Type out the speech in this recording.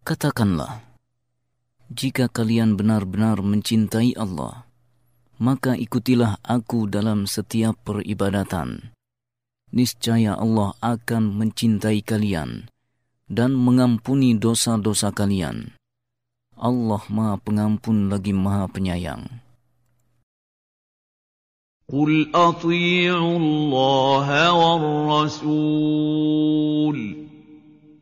Katakanlah, jika kalian benar-benar mencintai Allah, maka ikutilah aku dalam setiap peribadatan. Niscaya Allah akan mencintai kalian dan mengampuni dosa-dosa kalian. Allah Maha Pengampun lagi Maha Penyayang. قُلْ أَطِيعُوا اللَّهَ وَالرَّسُولَ